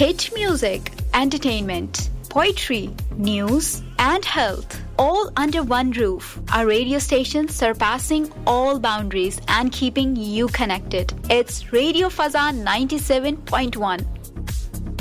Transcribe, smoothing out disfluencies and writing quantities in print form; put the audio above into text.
hit music, entertainment, poetry, news, and health, all under one roof. A radio station surpassing all boundaries and keeping you connected. It's Radio Fazan 97.1.